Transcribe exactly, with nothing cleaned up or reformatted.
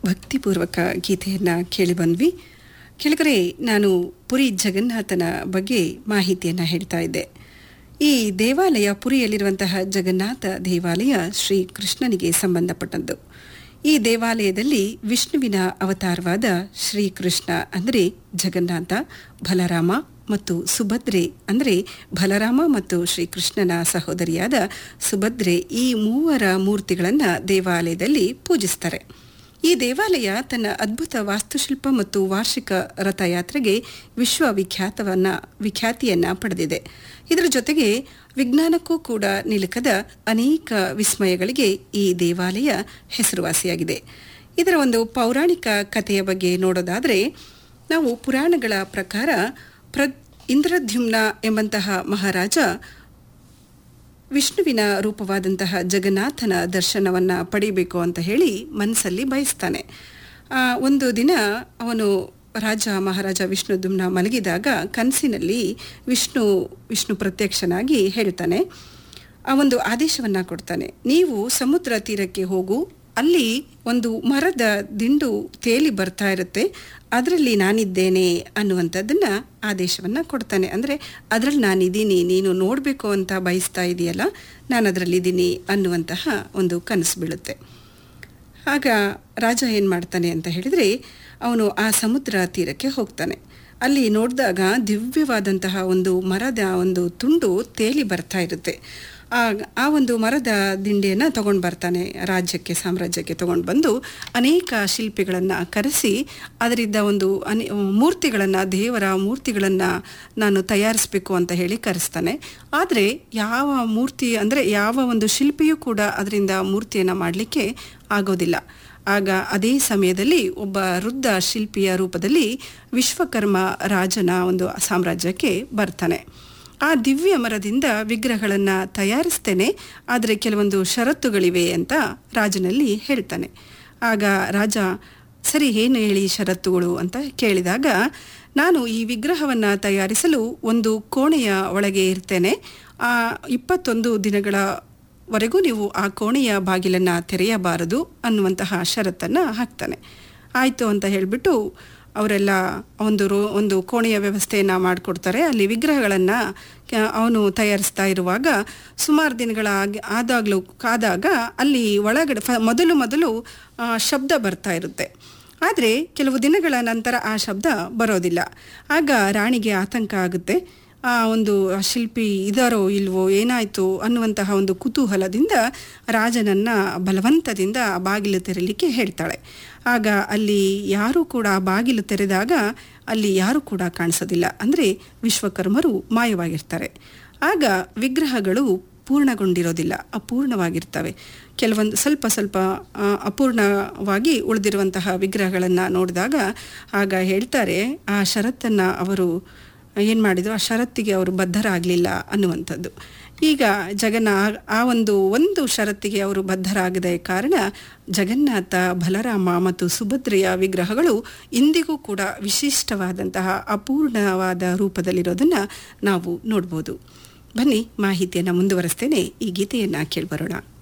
ಭಕ್ತಿಪೂರ್ವಕ ಗೀತೆಯನ್ನು ಕೇಳಿ ಬಂದ್ವಿ. ಕೆಳಗರೆ ನಾನು ಪುರಿ ಜಗನ್ನಾಥನ ಬಗ್ಗೆ ಮಾಹಿತಿಯನ್ನು ಹೇಳ್ತಾ ಇದ್ದೆ. ಈ ದೇವಾಲಯ, ಪುರಿಯಲ್ಲಿರುವಂತಹ ಜಗನ್ನಾಥ ದೇವಾಲಯ ಶ್ರೀ ಕೃಷ್ಣನಿಗೆ ಸಂಬಂಧಪಟ್ಟದ್ದು. ಈ ದೇವಾಲಯದಲ್ಲಿ ವಿಷ್ಣುವಿನ ಅವತಾರವಾದ ಶ್ರೀಕೃಷ್ಣ ಅಂದರೆ ಜಗನ್ನಾಥ, ಬಲರಾಮ ಮತ್ತು ಸುಭದ್ರೆ ಅಂದರೆ ಬಲರಾಮ ಮತ್ತು ಶ್ರೀಕೃಷ್ಣನ ಸಹೋದರಿಯಾದ ಸುಭದ್ರೆ, ಈ ಮೂವರ ಮೂರ್ತಿಗಳನ್ನು ದೇವಾಲಯದಲ್ಲಿ ಪೂಜಿಸ್ತಾರೆ. ಈ ದೇವಾಲಯ ತನ್ನ ಅದ್ಭುತ ವಾಸ್ತುಶಿಲ್ಪ ಮತ್ತು ವಾರ್ಷಿಕ ರಥಯಾತ್ರೆಗೆ ವಿಶ್ವವಿಖ್ಯಾತವನ್ನ ವಿಖ್ಯಾತಿಯನ್ನು ಪಡೆದಿದೆ. ಇದರ ಜೊತೆಗೆ ವಿಜ್ಞಾನಕ್ಕೂ ಕೂಡ ನಿಲುಕದ ಅನೇಕ ವಿಸ್ಮಯಗಳಿಗೆ ಈ ದೇವಾಲಯ ಹೆಸರುವಾಸಿಯಾಗಿದೆ. ಇದರ ಒಂದು ಪೌರಾಣಿಕ ಕಥೆಯ ಬಗ್ಗೆ ನೋಡೋದಾದರೆ, ನಾವು ಪುರಾಣಗಳ ಪ್ರಕಾರ ಪ್ರ ಇಂದ್ರದ್ಯುಮ್ನ ಎಂಬಂತಹ ಮಹಾರಾಜ ವಿಷ್ಣುವಿನ ರೂಪವಾದಂತಹ ಜಗನ್ನಾಥನ ದರ್ಶನವನ್ನು ಪಡಿಬೇಕು ಅಂತ ಹೇಳಿ ಮನಸ್ಸಲ್ಲಿ ಬಯಸ್ತಾನೆ. ಒಂದು ದಿನ ಅವನು ರಾಜ ಮಹಾರಾಜ ವಿಷ್ಣುದ್ಯುಮ್ನ ಮಲಗಿದಾಗ ಕನಸಿನಲ್ಲಿ ವಿಷ್ಣು ವಿಷ್ಣು ಪ್ರತ್ಯಕ್ಷನಾಗಿ ಹೇಳ್ತಾನೆ, ಆ ಒಂದು ಆದೇಶವನ್ನು ಕೊಡ್ತಾನೆ. ನೀವು ಸಮುದ್ರ ತೀರಕ್ಕೆ ಹೋಗು, ಅಲ್ಲಿ ಒಂದು ಮರದ ದಿಂಡು ತೇಲಿ ಬರ್ತಾ ಇರುತ್ತೆ, ಅದರಲ್ಲಿ ನಾನಿದ್ದೇನೆ ಅನ್ನುವಂಥದ್ದನ್ನು ಆದೇಶವನ್ನು ಕೊಡ್ತಾನೆ. ಅಂದರೆ ಅದರಲ್ಲಿ ನಾನಿದ್ದೀನಿ, ನೀನು ನೋಡಬೇಕು ಅಂತ ಬಯಸ್ತಾ ಇದೆಯಲ್ಲ, ನಾನು ಅದರಲ್ಲಿದ್ದೀನಿ ಅನ್ನುವಂತಹ ಒಂದು ಕನಸು ಬೀಳುತ್ತೆ. ಆಗ ರಾಜ ಏನು ಮಾಡ್ತಾನೆ ಅಂತ ಹೇಳಿದರೆ, ಅವನು ಆ ಸಮುದ್ರ ತೀರಕ್ಕೆ ಹೋಗ್ತಾನೆ. ಅಲ್ಲಿ ನೋಡಿದಾಗ ದಿವ್ಯವಾದಂತಹ ಒಂದು ಮರದ ಒಂದು ತುಂಡು ತೇಲಿ ಬರ್ತಾ ಇರುತ್ತೆ. ಆ ಆ ಒಂದು ಮರದ ದಿಂಡೆಯನ್ನು ತೊಗೊಂಡು ಬರ್ತಾನೆ. ರಾಜ್ಯಕ್ಕೆ ಸಾಮ್ರಾಜ್ಯಕ್ಕೆ ತೊಗೊಂಡು ಬಂದು ಅನೇಕ ಶಿಲ್ಪಿಗಳನ್ನು ಕರೆಸಿ ಅದರಿಂದ ಒಂದು ಅನೇ ಮೂರ್ತಿಗಳನ್ನು ದೇವರ ಮೂರ್ತಿಗಳನ್ನು ನಾನು ತಯಾರಿಸಬೇಕು ಅಂತ ಹೇಳಿ ಕರೆಸ್ತಾನೆ. ಆದರೆ ಯಾವ ಮೂರ್ತಿ ಅಂದರೆ ಯಾವ ಒಂದು ಶಿಲ್ಪಿಯೂ ಕೂಡ ಅದರಿಂದ ಮೂರ್ತಿಯನ್ನು ಮಾಡಲಿಕ್ಕೆ ಆಗೋದಿಲ್ಲ. ಆಗ ಅದೇ ಸಮಯದಲ್ಲಿ ಒಬ್ಬ ವೃದ್ಧ ಶಿಲ್ಪಿಯ ರೂಪದಲ್ಲಿ ವಿಶ್ವಕರ್ಮ ರಾಜನ ಒಂದು ಸಾಮ್ರಾಜ್ಯಕ್ಕೆ ಬರ್ತಾನೆ. ಆ ದಿವ್ಯ ಮರದಿಂದ ವಿಗ್ರಹಗಳನ್ನು ತಯಾರಿಸ್ತೇನೆ, ಆದರೆ ಕೆಲವೊಂದು ಷರತ್ತುಗಳಿವೆ ಅಂತ ರಾಜನಲ್ಲಿ ಹೇಳ್ತಾನೆ. ಆಗ ರಾಜ, ಸರಿ ಏನು ಹೇಳಿ ಷರತ್ತುಗಳು ಅಂತ ಕೇಳಿದಾಗ, ನಾನು ಈ ವಿಗ್ರಹವನ್ನು ತಯಾರಿಸಲು ಒಂದು ಕೋಣೆಯ ಒಳಗೆ ಇರ್ತೇನೆ, ಆ ಇಪ್ಪತ್ತೊಂದು ದಿನಗಳವರೆಗೂ ನೀವು ಆ ಕೋಣೆಯ ಬಾಗಿಲನ್ನು ತೆರೆಯಬಾರದು ಅನ್ನುವಂತಹ ಷರತ್ತನ್ನು ಹಾಕ್ತಾನೆ. ಆಯಿತು ಅಂತ ಹೇಳಿಬಿಟ್ಟು ಅವರೆಲ್ಲ ಒಂದು ರೋ ಒಂದು ಕೋಣೆಯ ವ್ಯವಸ್ಥೆಯನ್ನು ಮಾಡಿಕೊಡ್ತಾರೆ. ಅಲ್ಲಿ ವಿಗ್ರಹಗಳನ್ನು ಅವನು ತಯಾರಿಸ್ತಾ ಇರುವಾಗ ಸುಮಾರು ದಿನಗಳ ಆದಾಗಲೂ ಆದಾಗ ಅಲ್ಲಿ ಒಳಗಡೆ ಫ ಮೊದಲು ಮೊದಲು ಶಬ್ದ ಬರ್ತಾ ಇರುತ್ತೆ. ಆದರೆ ಕೆಲವು ದಿನಗಳ ನಂತರ ಆ ಶಬ್ದ ಬರೋದಿಲ್ಲ. ಆಗ ರಾಣಿಗೆ ಆತಂಕ ಆಗುತ್ತೆ. ಆ ಒಂದು ಶಿಲ್ಪಿ ಇದಾರೋ ಇಲ್ವೋ, ಏನಾಯಿತು ಅನ್ನುವಂತಹ ಒಂದು ಕುತೂಹಲದಿಂದ ರಾಜನನ್ನು ಬಲವಂತದಿಂದ ಬಾಗಿಲು ತೆರಲಿಕ್ಕೆ ಹೇಳ್ತಾಳೆ. ಆಗ ಅಲ್ಲಿ ಯಾರೂ ಕೂಡ ಬಾಗಿಲು ತೆರೆದಾಗ ಅಲ್ಲಿ ಯಾರೂ ಕೂಡ ಕಾಣಿಸೋದಿಲ್ಲ. ಅಂದರೆ ವಿಶ್ವಕರ್ಮರು ಮಾಯವಾಗಿರ್ತಾರೆ. ಆಗ ವಿಗ್ರಹಗಳು ಪೂರ್ಣಗೊಂಡಿರೋದಿಲ್ಲ, ಅಪೂರ್ಣವಾಗಿರ್ತವೆ. ಕೆಲವೊಂದು ಸ್ವಲ್ಪ ಸ್ವಲ್ಪ ಅಪೂರ್ಣವಾಗಿ ಉಳಿದಿರುವಂತಹ ವಿಗ್ರಹಗಳನ್ನು ನೋಡಿದಾಗ ಆಗ ಹೇಳ್ತಾರೆ, ಆ ಷರತ್ತನ್ನು ಅವರು ಏನು ಮಾಡಿದರು, ಆ ಷರತ್ತಿಗೆ ಅವರು ಬದ್ಧರಾಗಲಿಲ್ಲ ಅನ್ನುವಂಥದ್ದು. ಈಗ ಜಗನ್ನ ಆ ಒಂದು ಒಂದು ಷರತ್ತಿಗೆ ಅವರು ಬದ್ಧರಾಗದ ಕಾರಣ ಜಗನ್ನಾಥ, ಬಲರಾಮ ಮತ್ತು ಸುಭದ್ರೆಯ ವಿಗ್ರಹಗಳು ಇಂದಿಗೂ ಕೂಡ ವಿಶಿಷ್ಟವಾದಂತಹ ಅಪೂರ್ಣವಾದ ರೂಪದಲ್ಲಿರೋದನ್ನು ನಾವು ನೋಡ್ಬೋದು. ಬನ್ನಿ ಮಾಹಿತಿಯನ್ನು ಮುಂದುವರಿಸ್ತೇನೆ. ಈ ಗೀತೆಯನ್ನು ಕೇಳಿಬರೋಣ.